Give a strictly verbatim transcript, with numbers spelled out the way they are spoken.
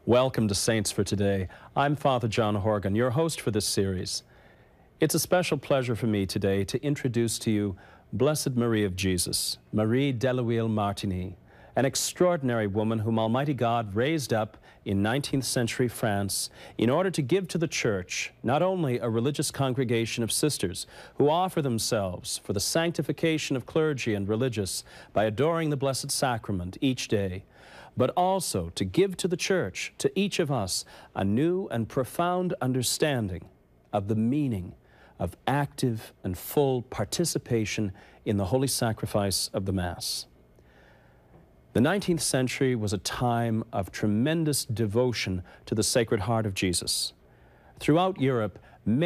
Welcome to Saints for Today. I'm Father John Horgan, your host for this series. It's a special pleasure for me today to introduce to you Blessed Marie of Jesus, Marie Delouille Martigny, an extraordinary woman whom Almighty God raised up in nineteenth century France in order to give to the Church not only a religious congregation of sisters who offer themselves for the sanctification of clergy and religious by adoring the Blessed Sacrament each day, but also to give to the Church, to each of us, a new and profound understanding of the meaning of active and full participation in the holy sacrifice of the Mass. The nineteenth century was a time of tremendous devotion to the Sacred Heart of Jesus. Throughout Europe,